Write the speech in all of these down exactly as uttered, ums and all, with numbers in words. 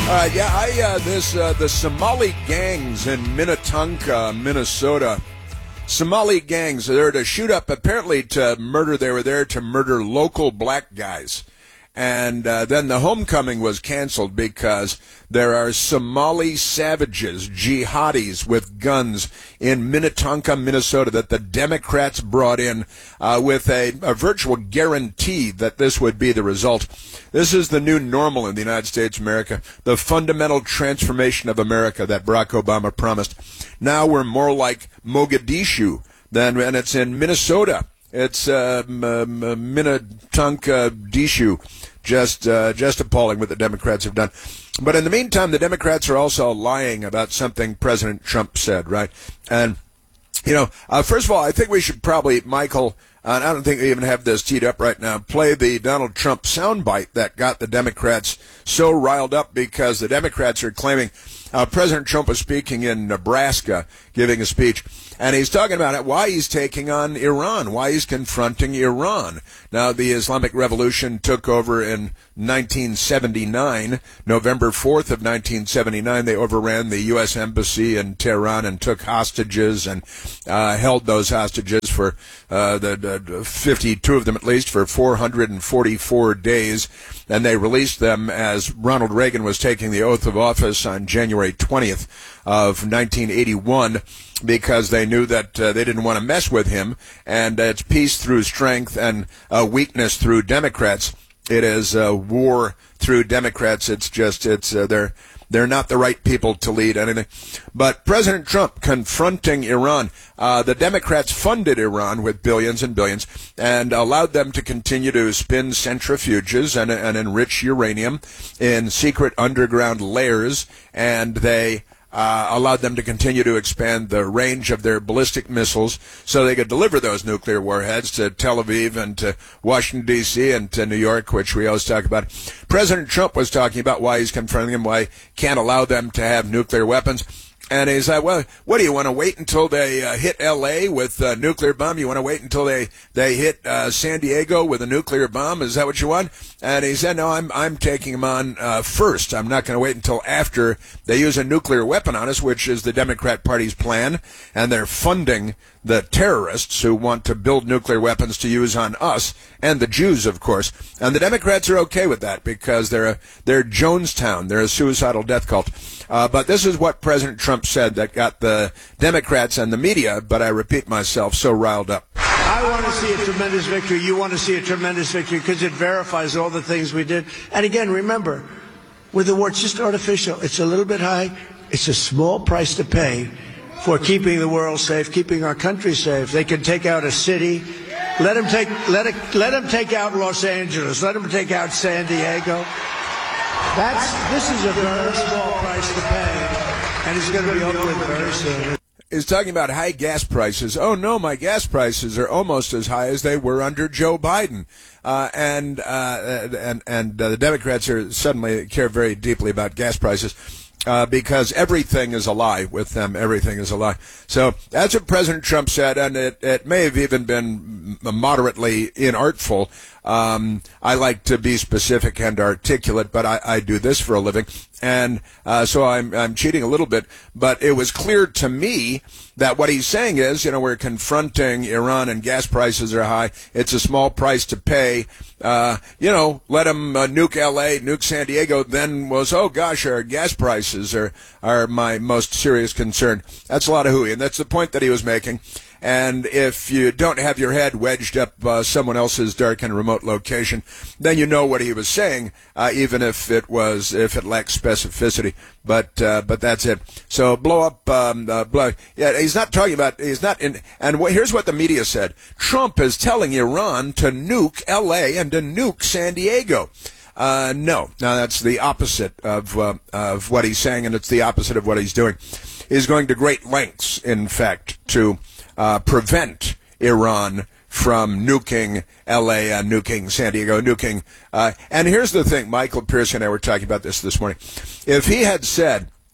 Uh, yeah, I uh, this uh, the Somali gangs in Minnetonka, Minnesota. Somali gangs, they're to shoot up, apparently to murder, they were there to murder local black guys. And uh, then the homecoming was canceled because there are Somali savages, jihadis with guns in Minnetonka, Minnesota, that the Democrats brought in uh, with a, a virtual guarantee that this would be the result. This is the new normal in the United States of America, the fundamental transformation of America that Barack Obama promised. Now we're more like Mogadishu than, and it's in Minnesota. It's uh, m- m- Minnetonka Dishu. Just uh, just appalling what the Democrats have done. But in the meantime, the Democrats are also lying about something President Trump said, right? And, you know, uh, first of all, I think we should probably, Michael, uh, I don't think we even have this teed up right now, play the Donald Trump soundbite that got the Democrats so riled up because the Democrats are claiming uh, President Trump was speaking in Nebraska, giving a speech, and he's talking about why he's taking on Iran, why he's confronting Iran. Now, the Islamic Revolution took over in nineteen seventy-nine, November fourth of nineteen seventy-nine. They overran the U S Embassy in Tehran and took hostages and uh, held those hostages for uh, the, the fifty-two of them at least for four hundred forty-four days. And they released them as Ronald Reagan was taking the oath of office on January twentieth of nineteen eighty-one. Because they knew that uh, they didn't want to mess with him, and uh, it's peace through strength and uh, weakness through Democrats. It is uh, war through Democrats. It's just it's uh, they're they're not the right people to lead anything. But President Trump confronting Iran, uh, the Democrats funded Iran with billions and billions and allowed them to continue to spin centrifuges and, and enrich uranium in secret underground layers, and they Uh, allowed them to continue to expand the range of their ballistic missiles so they could deliver those nuclear warheads to Tel Aviv and to Washington, D C and to New York, which we always talk about. President Trump was talking about why he's confronting them, why he can't allow them to have nuclear weapons. And he's like, well, what do you want to wait until they uh, hit L A with a nuclear bomb? You want to wait until they, they hit uh, San Diego with a nuclear bomb? Is that what you want? And he said, no, I'm I'm taking them on uh, first. I'm not going to wait until after they use a nuclear weapon on us, which is the Democrat Party's plan. And they're funding the terrorists who want to build nuclear weapons to use on us and the Jews, of course. And the Democrats are okay with that because they're a, they're Jonestown. They're a suicidal death cult. Uh, but this is what President Trump said that got the Democrats and the media, but I repeat myself, so riled up. I want to see a tremendous victory. You want to see a tremendous victory because it verifies all the things we did. And again, remember, with the war, it's just artificial. It's a little bit high. It's a small price to pay for keeping the world safe, keeping our country safe. They can take out a city. Let them take, let it, let them take out Los Angeles. Let them take out San Diego. That's, this is a very small price to pay, and it's going to be over with very soon. Is talking about high gas prices. Oh no, my gas prices are almost as high as they were under Joe Biden, uh, and uh, and and uh, the Democrats are suddenly care very deeply about gas prices. Uh, because everything is a lie with them. Everything is a lie. So that's what President Trump said, and it, it may have even been moderately inartful. Um, I like to be specific and articulate, but I, I do this for a living. And uh, so I'm, I'm cheating a little bit. But it was clear to me that what he's saying is, you know, we're confronting Iran and gas prices are high. It's a small price to pay. Uh, you know, let them uh, nuke L A, nuke San Diego, then was, oh gosh, our gas prices are, are my most serious concern. That's a lot of hooey, and that's the point that he was making. And if you don't have your head wedged up uh, someone else's dark and remote location, then you know what he was saying, uh, even if it was if it lacks specificity. But uh, but that's it. So blow up, um, uh, blow. Yeah, he's not talking about. He's not in. And wh- here's what the media said: Trump is telling Iran to nuke L A and to nuke San Diego. Uh, no, no, that's the opposite of uh, of what he's saying, and it's the opposite of what he's doing. He's going to great lengths, in fact, to Uh, prevent Iran from nuking L A and nuking San Diego, nuking. Uh, and here's the thing, Michael Pierce and I were talking about this this morning. If he had said,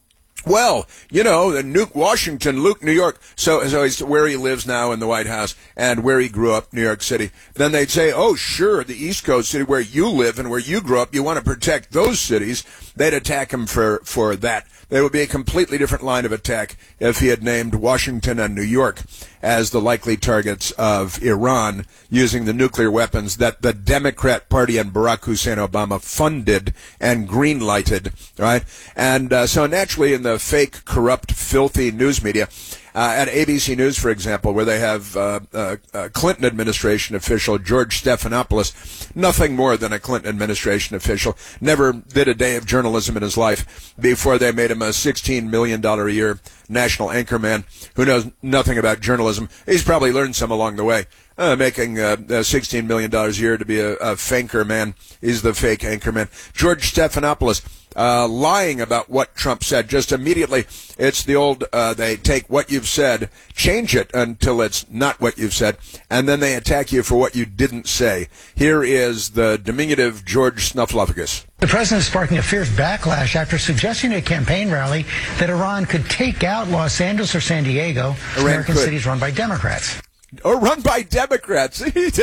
Well, you know, the Nuke, Washington, Luke, New York. So, so he's where he lives now in the White House and where he grew up, New York City. Then they'd say, oh, sure, the East Coast city where you live and where you grew up, you want to protect those cities. They'd attack him for, for that. There would be a completely different line of attack if he had named Washington and New York as the likely targets of Iran using the nuclear weapons that the Democrat Party and Barack Hussein Obama funded and green-lighted, right? And uh, so naturally in the fake, corrupt, filthy news media, Uh, at A B C News, for example, where they have uh, uh, uh, Clinton administration official George Stephanopoulos, nothing more than a Clinton administration official, never did a day of journalism in his life before they made him a sixteen million dollars a year national anchorman who knows nothing about journalism. He's probably learned some along the way. Uh, making uh, uh, sixteen million dollars a year to be a, a faker man. He's the fake anchorman. George Stephanopoulos, uh, lying about what Trump said. Just immediately, it's the old, uh, they take what you've said, change it until it's not what you've said, and then they attack you for what you didn't say. Here is the diminutive George Snuffleupagus. The president is sparking a fierce backlash after suggesting at a campaign rally that Iran could take out Los Angeles or San Diego, Iran American could. cities run by Democrats. Or run by Democrats.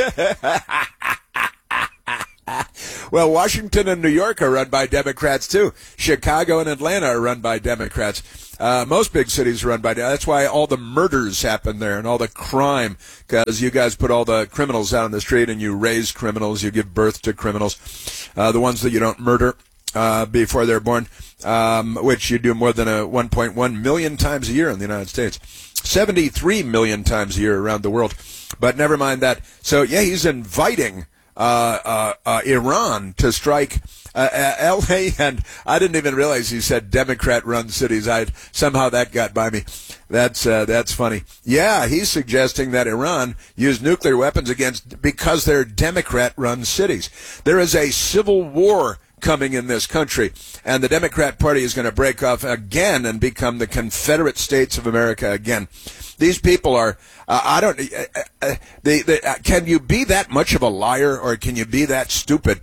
Well, Washington and New York are run by Democrats, too. Chicago and Atlanta are run by Democrats. Uh, most big cities are run by Democrats. That's why all the murders happen there and all the crime, because you guys put all the criminals out on the street and you raise criminals, you give birth to criminals, uh, the ones that you don't murder uh, before they're born, um, which you do more than a one point one million times a year in the United States. seventy-three million times a year around the world. But never mind that. So, yeah, he's inviting uh, uh, uh, Iran to strike uh, uh, L A, and I didn't even realize he said Democrat-run cities. I somehow that got by me. That's uh, that's funny. Yeah, he's suggesting that Iran use nuclear weapons against because they're Democrat-run cities. There is a civil war coming in this country, and the Democrat Party is going to break off again and become the Confederate States of America again. These people are, uh, I don't, uh, uh, they, they, uh, can you be that much of a liar, or can you be that stupid?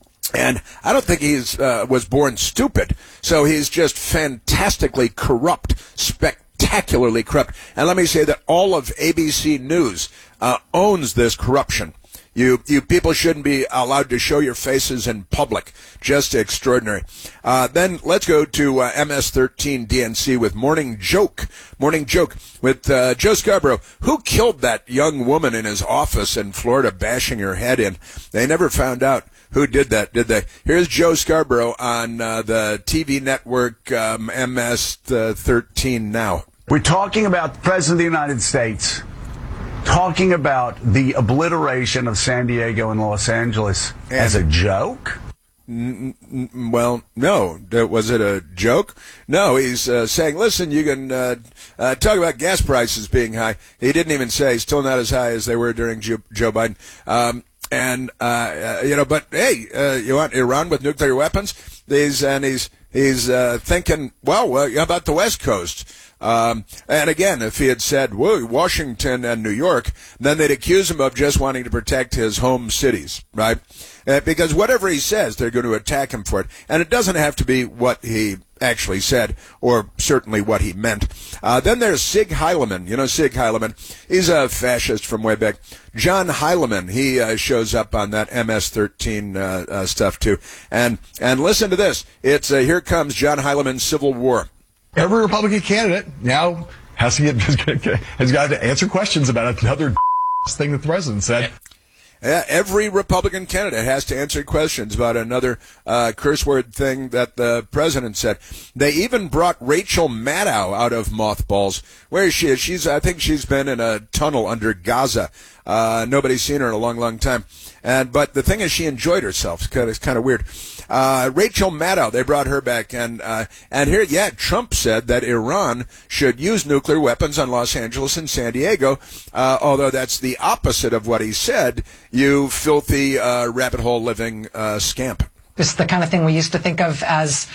And I don't think he's uh, was born stupid, so he's just fantastically corrupt, spectacularly corrupt. And let me say that all of A B C News uh, owns this corruption. You you people shouldn't be allowed to show your faces in public. Just extraordinary. Uh, then let's go to uh, M S thirteen D N C with Morning Joke. Morning Joke with uh, Joe Scarborough. Who killed that young woman in his office in Florida, bashing her head in? They never found out who did that, did they? Here's Joe Scarborough on uh, the T V network um, M S thirteen now. We're talking about the President of the United States talking about the obliteration of San Diego and Los Angeles and as a joke? N- n- well, no. Was it a joke? No, he's uh, saying, listen, you can uh, uh, talk about gas prices being high. He didn't even say, still not as high as they were during Joe, Joe Biden. Um, and, uh, uh, you know, but, hey, uh, you want Iran with nuclear weapons? These, and he's, he's uh, thinking, well, well, how about the West Coast? Um, and again, if he had said, whoa, Washington and New York, then they'd accuse him of just wanting to protect his home cities, right? Uh, because whatever he says, they're going to attack him for it. And it doesn't have to be what he actually said, or certainly what he meant. Uh, then there's Sig Heilemann. You know Sig Heilemann? He's a fascist from way back. John Heilemann, he uh, shows up on that M S thirteen uh, uh, stuff too. And and listen to this. It's uh, here comes John Heilemann's Civil War. Every Republican candidate now has to get has got to answer questions about another thing that the president said. Yeah, every Republican candidate has to answer questions about another uh, curse word thing that the president said. They even brought Rachel Maddow out of mothballs. Where is she? She's, I think she's been in a tunnel under Gaza. Uh, nobody's seen her in a long, long time. And but the thing is, she enjoyed herself. It's kind of, it's kind of weird. Uh, Rachel Maddow, they brought her back, and uh, and here, yeah, Trump said that Iran should use nuclear weapons on Los Angeles and San Diego. Uh, although that's the opposite of what he said. You filthy uh, rabbit hole living uh, scamp. This is the kind of thing we used to think of as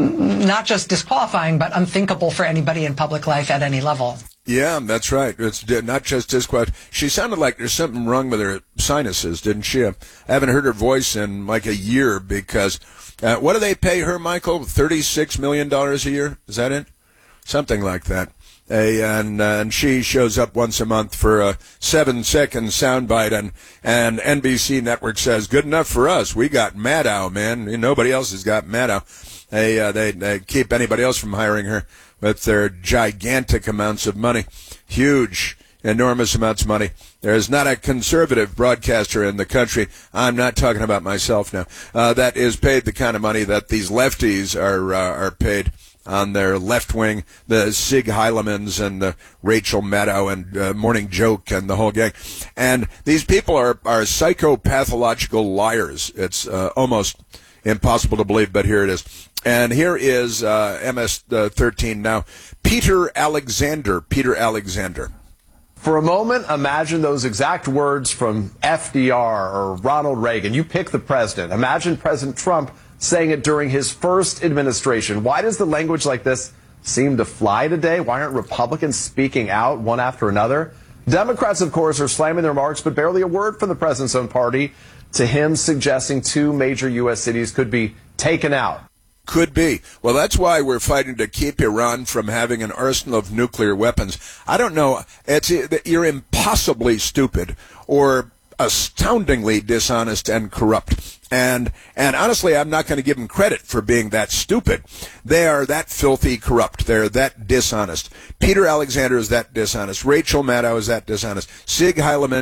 not just disqualifying, but unthinkable for anybody in public life at any level. Yeah, that's right. It's not just disqualified. She sounded like there's something wrong with her sinuses, didn't she? I haven't heard her voice in like a year because uh, what do they pay her, Michael? thirty-six million dollars a year? Is that it? something like that. A, and, uh, and she shows up once a month for a seven-second soundbite, and, and N B C Network says, good enough for us. We got Maddow, man. Nobody else has got Maddow. They, uh, they, they keep anybody else from hiring her with their gigantic amounts of money. Huge, enormous amounts of money. There is not a conservative broadcaster in the country, I'm not talking about myself now, uh, that is paid the kind of money that these lefties are, uh, are paid on their left wing, the Sig Heilemans and the Rachel Maddow and uh, Morning Joke and the whole gang. And these people are, are psychopathological liars. It's uh, almost impossible to believe, but here it is. And here is uh, M S thirteen now. Peter Alexander. Peter Alexander. For a moment, imagine those exact words from F D R or Ronald Reagan. You pick the president. Imagine President Trump saying it during his first administration. Why does the language like this seem to fly today? Why aren't Republicans speaking out one after another? Democrats, of course, are slamming their remarks, but barely a word from the president's own party to him suggesting two major U S cities could be taken out. Could be. Well, that's why we're fighting to keep Iran from having an arsenal of nuclear weapons. I don't know. It's, you're impossibly stupid or astoundingly dishonest and corrupt. And and honestly, I'm not going to give them credit for being that stupid. They are that filthy corrupt. They're that dishonest. Peter Alexander is that dishonest. Rachel Maddow is that dishonest. Sig Heileman